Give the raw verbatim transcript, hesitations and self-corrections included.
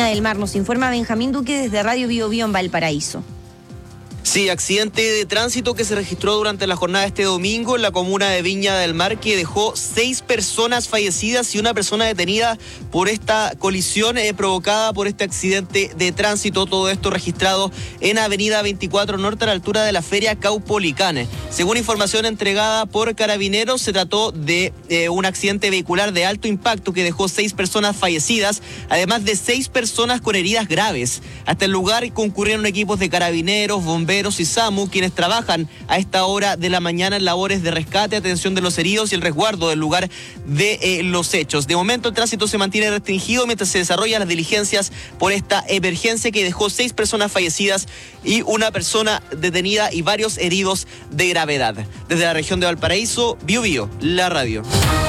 del Mar. Nos informa Benjamín Duque desde Radio Bio Bio en Valparaíso. Sí, accidente de tránsito que se registró durante la jornada de este domingo en la comuna de Viña del Mar, que dejó seis personas fallecidas y una persona detenida por esta colisión eh, provocada por este accidente de tránsito. Todo esto registrado en Avenida veinticuatro Norte, a la altura de la Feria Caupolicán. Según información entregada por Carabineros, se trató de eh, un accidente vehicular de alto impacto que dejó seis personas fallecidas, además de seis personas con heridas graves. Hasta el lugar concurrieron equipos de Carabineros, bomberos y SAMU, quienes trabajan a esta hora de la mañana en labores de rescate, atención de los heridos y el resguardo del lugar de eh, los hechos. De momento el tránsito se mantiene restringido mientras se desarrollan las diligencias por esta emergencia que dejó seis personas fallecidas y una persona detenida y varios heridos de gravedad. Desde la región de Valparaíso, Bio Bio, la radio.